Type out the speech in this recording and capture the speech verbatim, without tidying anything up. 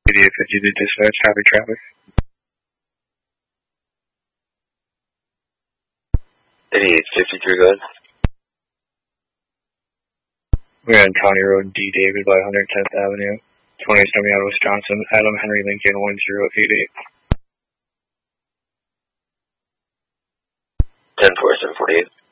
Media fifty to dispatch, traffic traffic. eighty-eight fifty-three, go ahead. We're on County Road D. David by one hundred tenth Avenue. twenty seventy out of Wisconsin. Adam Henry Lincoln one zero eight eight. ten four seven forty-eight.